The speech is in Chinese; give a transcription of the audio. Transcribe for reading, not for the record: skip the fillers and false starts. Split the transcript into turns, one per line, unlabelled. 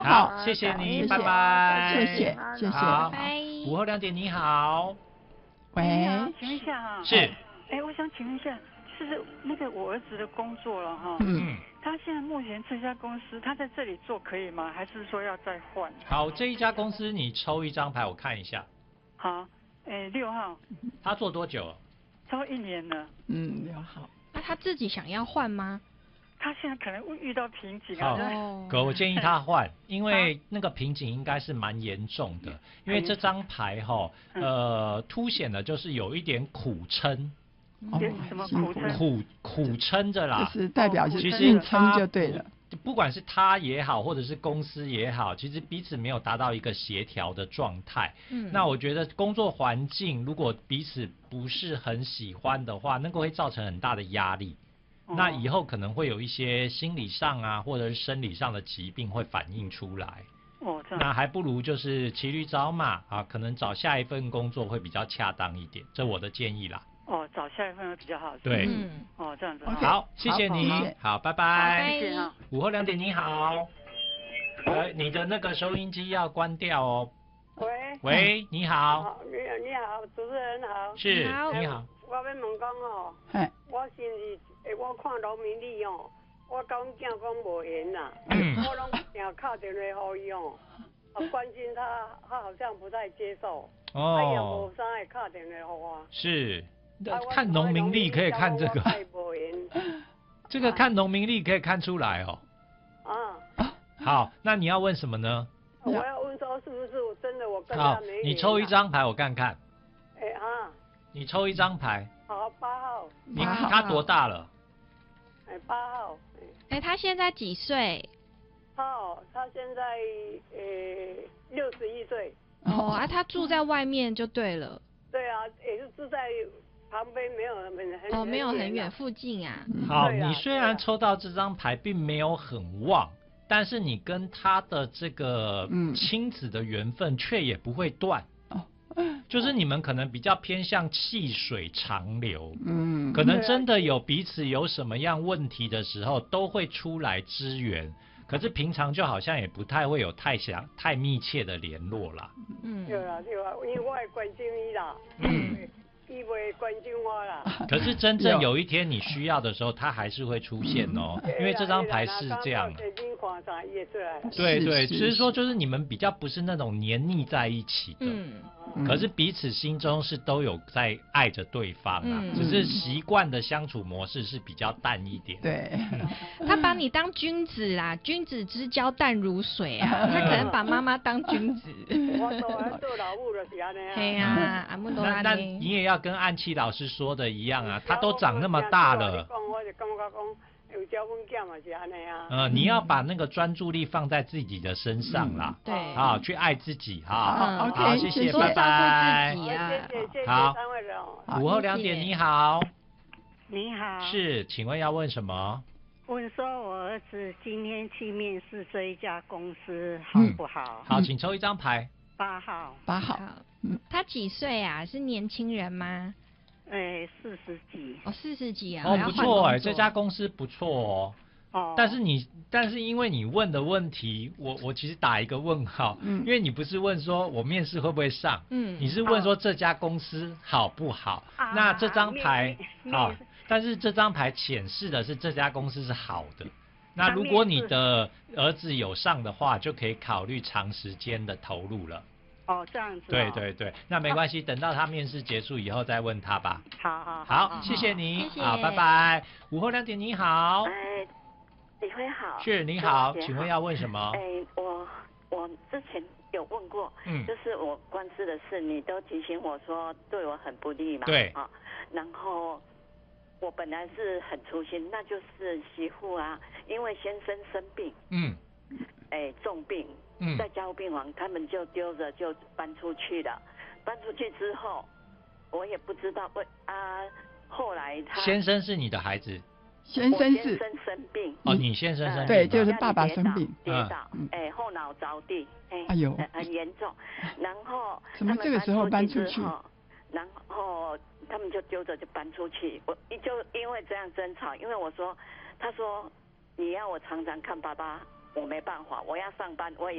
好，谢谢你，拜拜。
谢谢，谢谢。
好，
拜拜。
午后2点，你好。
喂，
请问一下哈，
是，
我想请问一下，就是那个我儿子的工作了哈，他现在目前这家公司，他在这里做可以吗？还是说要再换？
好，这一家公司你抽一张牌，我看一下。
好，6号。
他做多久了？
超1年了。
6号。
那他自己想要换吗？
他现在可能遇到瓶颈
好
啊。
哥，我建议他换，因为那个瓶颈应该是蛮严重的，因为这张牌凸显的就是有一点苦撑。
什么苦撑？
苦撑着啦，
就是代表是
其实
硬撑就对了。
不管是他也好，或者是公司也好，其实彼此没有达到一个协调的状态。那我觉得工作环境如果彼此不是很喜欢的话，那个会造成很大的压力。那以后可能会有一些心理上啊，或者是生理上的疾病会反映出来。那还不如就是骑驴找马啊，可能找下一份工作会比较恰当一点，这我的建议啦。
找下一份会比较好。
对，
这样子。
好，谢谢你，好，拜拜。午后2点，你好。你的那个收音机要关掉哦。喂，你好。
你好，主持人好。
是，你好。
我要问讲哦，我先是我看农民历哦，我跟阮囝讲无缘啦，我拢定敲电话给伊哦，关心他好像不太接受。也无啥会敲电话给我。
是。看农民历可以看这个，这个看农民历可以看出来哦。好，那你要问什么呢？
我要问说是不是真的我跟他没缘。
你抽一张牌我看看。
你
抽一张牌。
好，8号。
他多大了
？8号。
他现在几岁？
他现在61岁。
他住在外面就对了。
对啊，也是住在旁边，没有很
没有很远，附近啊。
好，你虽然抽到这张牌并没有很旺，但是你跟他的这个亲子的缘分却也不会断。就是你们可能比较偏向细水长流，可能真的有彼此有什么样问题的时候，都会出来支援。可是平常就好像也不太会有太密切的联络啦。
对啦，因为我会关心你啦。伊会关心我啦。
可是真正有一天你需要的时候，他还是会出现哦，因为这张牌是这样。对，只是说就是你们比较不是那种黏腻在一起的，可是彼此心中是都有在爱着对方啊，只是习惯的相处模式是比较淡一点。
对，
他把你当君子啦，君子之交淡如水啊，他可能把妈妈当君子。
我做老母就是安尼啊。
对啊，阿木都安尼。
那你也要跟安琪老师说的一样啊，他都长那么大了。
我就感觉讲。有教阮囝嘛是安尼啊。
你要把那个专注力放在自己的身上啦，
对，
好，去爱自己哈。
好，
谢谢，
拜
拜。
谢谢
好，
三位了。
午后2点，你好。
你好。
是，请问要问什么？
问说我儿子今天去面试这一家公司好不好？
好，请抽一张牌。
8号。
8号。
他几岁啊？是年轻人吗
？40几。
40几啊。
不错这家公司不错哦。但是因为你问的问题，我其实打一个问号，因为你不是问说我面试会不会上，你是问说这家公司好不好？那这张牌但是这张牌显示的是这家公司是好的。那如果你的儿子有上的话，就可以考虑长时间的投入了。
这样子。
对，那没关系，等到他面试结束以后再问他吧。
好，
谢谢你，好，拜拜。午后2点，你好。
李辉好。
是，你好，请问要问什么？
我之前有问过，就是我官司的事，你都提醒我说对我很不利嘛。
对。
然后我本来是很粗心，那就是媳妇啊，因为先生生病，重病。在加护病房，他们就丢着就搬出去了。搬出去之后，我也不知道后来他
先生是你的孩子，
先生生病。
你先生生病。
对，就是爸爸生病，
跌倒，后脑着地，
哎呦，
很严重。然后
怎么这个时候搬出去？
然后他们就丢着就搬出去。我就因为这样争吵，因为他说你要我常常看爸爸我没办法，我要上班，我也